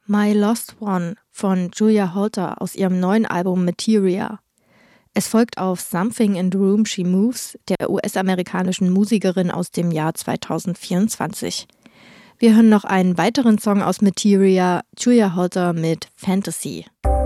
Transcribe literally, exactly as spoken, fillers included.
My Lost One von Julia Holter aus ihrem neuen Album Materia. Es folgt auf Something in the Room She Moves, der U S-amerikanischen Musikerin aus dem Jahr zweitausendvierundzwanzig. Wir hören noch einen weiteren Song aus Materia, Julia Holter mit Fantasy.